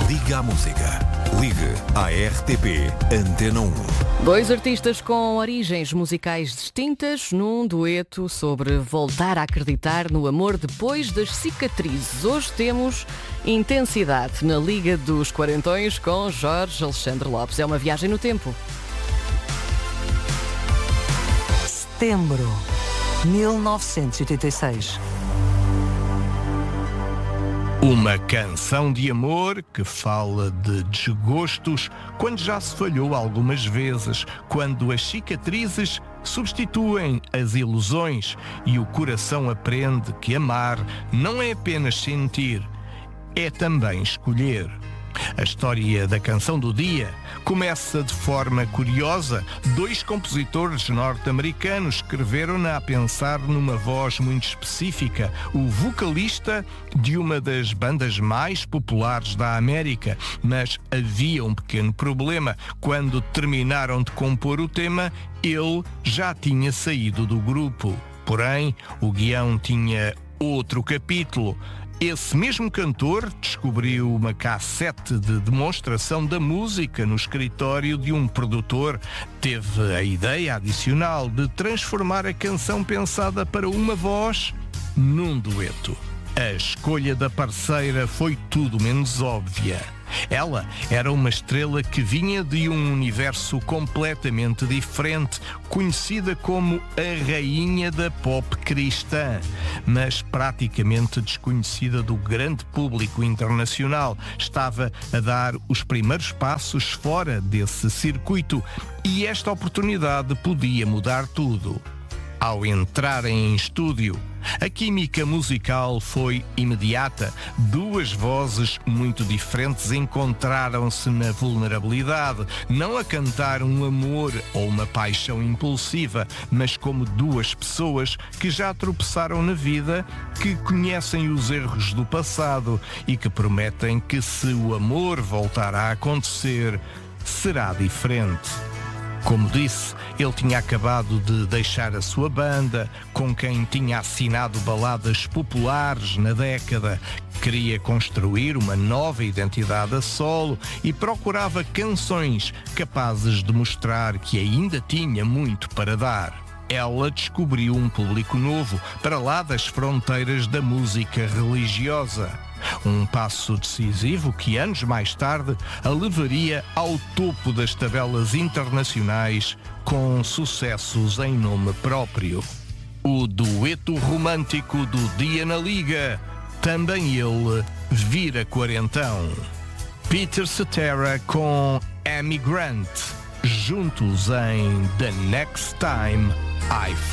Liga à música. Ligue à RTP Antena 1. Dois artistas com origens musicais distintas num dueto sobre voltar a acreditar no amor depois das cicatrizes. Hoje temos Intensidade na Liga dos Quarentões com Jorge Alexandre Lopes. É uma viagem no tempo. Setembro, 1986. Uma canção de amor que fala de desgostos quando já se falhou algumas vezes, quando as cicatrizes substituem as ilusões e o coração aprende que amar não é apenas sentir, é também escolher. A história da canção do dia começa de forma curiosa. Dois compositores norte-americanos escreveram-na a pensar numa voz muito específica, o vocalista de uma das bandas mais populares da América. Mas havia um pequeno problema. Quando terminaram de compor o tema, ele já tinha saído do grupo. Porém, o guião tinha outro capítulo. Esse mesmo cantor descobriu uma cassete de demonstração da música no escritório de um produtor. Teve a ideia adicional de transformar a canção pensada para uma voz num dueto. A escolha da parceira foi tudo menos óbvia. Ela era uma estrela que vinha de um universo completamente diferente, conhecida como a rainha da pop cristã, mas praticamente desconhecida do grande público internacional. Estava a dar os primeiros passos fora desse circuito e esta oportunidade podia mudar tudo. Ao entrarem em estúdio, a química musical foi imediata. Duas vozes muito diferentes encontraram-se na vulnerabilidade, não a cantar um amor ou uma paixão impulsiva, mas como duas pessoas que já tropeçaram na vida, que conhecem os erros do passado e que prometem que, se o amor voltar a acontecer, será diferente. Como disse, ele tinha acabado de deixar a sua banda, com quem tinha assinado baladas populares na década. Queria construir uma nova identidade a solo e procurava canções capazes de mostrar que ainda tinha muito para dar. Ela descobriu um público novo, para lá das fronteiras da música religiosa. Um passo decisivo que anos mais tarde a levaria ao topo das tabelas internacionais com sucessos em nome próprio. O dueto romântico do dia na Liga, também ele vira quarentão. Peter Cetera com Amy Grant, juntos em The Next Time I